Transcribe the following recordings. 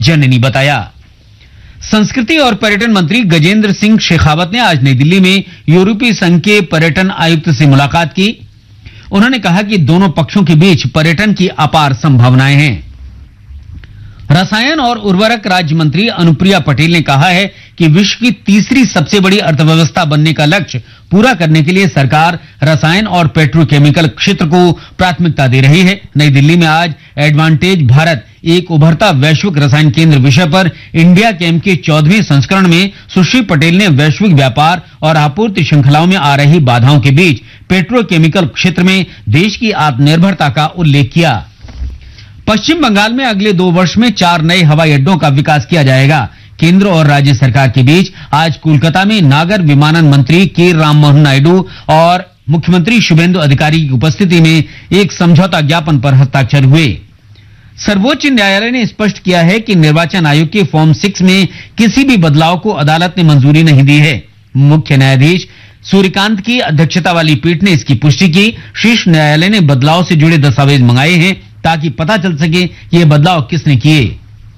जननी बताया। संस्कृति और पर्यटन मंत्री गजेंद्र सिंह शेखावत ने आज नई दिल्ली में यूरोपीय संघ के पर्यटन आयुक्त से मुलाकात की। उन्होंने कहा कि दोनों पक्षों के बीच पर्यटन की अपार संभावनाएं हैं। रसायन और उर्वरक राज्य मंत्री अनुप्रिया पटेल ने कहा है कि विश्व की तीसरी सबसे बड़ी अर्थव्यवस्था बनने का लक्ष्य पूरा करने के लिए सरकार रसायन और पेट्रोकेमिकल क्षेत्र को प्राथमिकता दे रही है। नई दिल्ली में आज एडवांटेज भारत एक उभरता वैश्विक रसायन केंद्र विषय पर इंडिया कैम के 14वें संस्करण में सुश्री पटेल ने वैश्विक व्यापार और आपूर्ति श्रृंखलाओं में आ रही बाधाओं के बीच पेट्रोकेमिकल क्षेत्र में देश की आत्मनिर्भरता का उल्लेख किया। पश्चिम बंगाल में अगले 2 वर्ष में 4 नए हवाई अड्डों का विकास किया जाएगा। केंद्र और राज्य सरकार के बीच आज कोलकाता में नागर विमानन मंत्री के राममोहन नायडू और मुख्यमंत्री शुभेंदु अधिकारी की उपस्थिति में एक समझौता ज्ञापन पर हस्ताक्षर हुए। सर्वोच्च न्यायालय ने स्पष्ट किया है कि निर्वाचन आयोग के फॉर्म 6 में किसी भी बदलाव को अदालत ने मंजूरी नहीं दी है। मुख्य न्यायाधीश सूर्यकांत की अध्यक्षता वाली पीठ ने इसकी पुष्टि की। शीर्ष न्यायालय ने बदलाव से जुड़े दस्तावेज मंगाए हैं ताकि पता चल सके कि ये बदलाव किसने किए।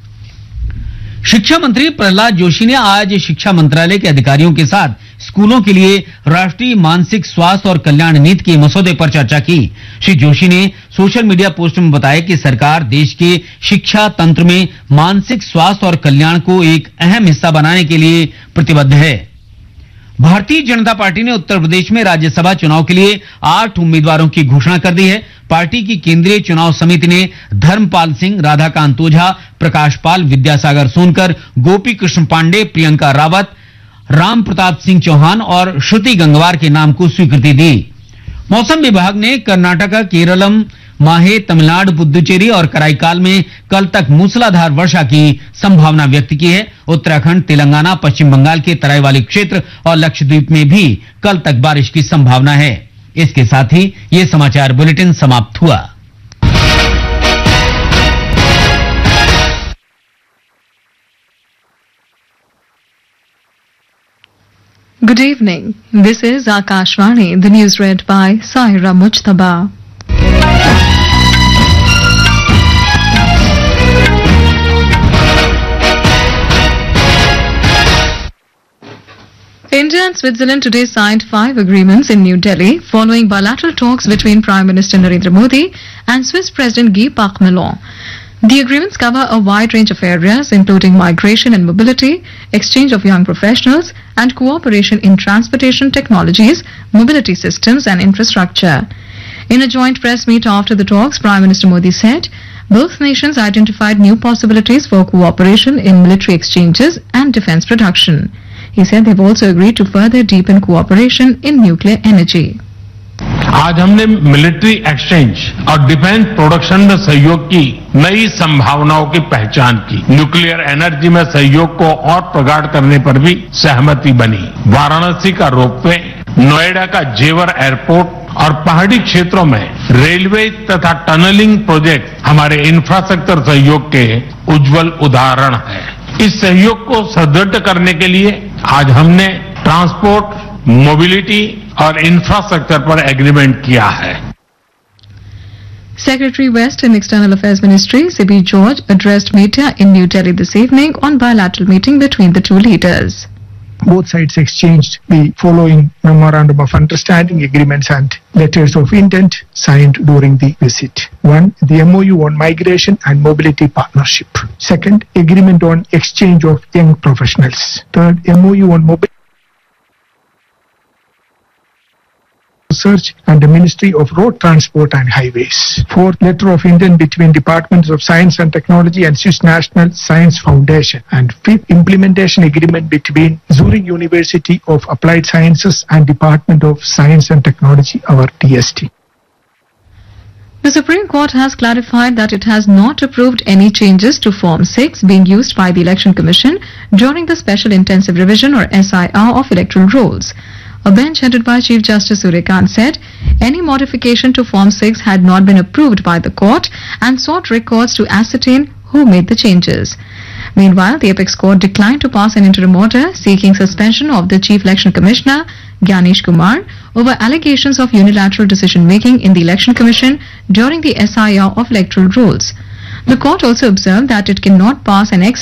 शिक्षा मंत्री प्रहलाद जोशी ने आज शिक्षा मंत्रालय के अधिकारियों के साथ स्कूलों के लिए राष्ट्रीय मानसिक स्वास्थ्य और कल्याण नीति के मसौदे पर चर्चा की। श्री जोशी ने सोशल मीडिया पोस्ट में बताया कि सरकार देश के शिक्षा तंत्र में मानसिक स्वास्थ्य और कल्याण को एक अहम हिस्सा बनाने के लिए प्रतिबद्ध है। भारतीय जनता पार्टी ने उत्तर प्रदेश में राज्यसभा चुनाव के लिए 8 उम्मीदवारों की घोषणा कर दी है। पार्टी की केंद्रीय चुनाव समिति ने धर्मपाल सिंह, राधाकांत ओझा, प्रकाश पाल, विद्यासागर सोनकर, गोपी कृष्ण पांडे, प्रियंका रावत, राम प्रताप सिंह चौहान और श्रुति गंगवार के नाम को स्वीकृति दी। मौसम विभाग ने कर्नाटका, केरलम, माहे, तमिलनाडु, पुदुचेरी और कराईकाल में कल तक मूसलाधार वर्षा की संभावना व्यक्त की है। उत्तराखंड, तेलंगाना, पश्चिम बंगाल के तराई वाले क्षेत्र और लक्षद्वीप में भी कल तक बारिश की संभावना है। इसके साथ ही ये समाचार बुलेटिन समाप्त हुआ। Good evening. This is Akashvani, the news read by Saira Mujtaba. India and Switzerland today signed 5 agreements in New Delhi following bilateral talks between Prime Minister Narendra Modi and Swiss President Guy Parmelon. The agreements cover a wide range of areas including migration and mobility, exchange of young professionals, and cooperation in transportation technologies, mobility systems and infrastructure. In a joint press meet after the talks, Prime Minister Modi said both nations identified new possibilities for cooperation in military exchanges and defense production. He said they've also agreed to further deepen cooperation in nuclear energy. आज हमने military exchange और defence production में सहयोग की नई संभावनाओं की पहचान की। न्यूक्लियर एनर्जी में सहयोग को और प्रगाढ़ करने पर भी सहमति बनी। वाराणसी का रोपवे, नोएडा का जेवर एयरपोर्ट और पहाड़ी क्षेत्रों में रेलवे तथा टनलिंग प्रोजेक्ट हमारे इंफ्रास्ट्रक्चर सहयोग के उज्जवल उदाहरण हैं। इस सहयोग को सुदृढ़ करने के लिए आज हमने ट्रांसपोर्ट, मोबिलिटी और इंफ्रास्ट्रक्चर पर एग्रीमेंट किया है। Secretary West and External Affairs Ministry, C.B. George, addressed media in New Delhi this evening on bilateral meeting between the two leaders. Both sides exchanged the following memorandum of understanding, agreements and letters of intent signed during the visit. 1. The MOU on migration and mobility partnership. 2. Agreement on exchange of young professionals. 3. MOU on mobility Research and the Ministry of Road Transport and Highways. 4th, letter of intent between Departments of Science and Technology and Swiss National Science Foundation. And 5th, implementation agreement between Zurich University of Applied Sciences and Department of Science and Technology, our DST. The Supreme Court has clarified that it has not approved any changes to Form 6 being used by the Election Commission during the Special Intensive Revision or SIR of electoral rolls. A bench headed by Chief Justice Surya said any modification to Form 6 had not been approved by the court and sought records to ascertain who made the changes. Meanwhile, the Apex Court declined to pass an interim order seeking suspension of the Chief Election Commissioner, Gyanish Kumar, over allegations of unilateral decision-making in the Election Commission during the SIR of electoral rolls. The court also observed that it cannot pass an ex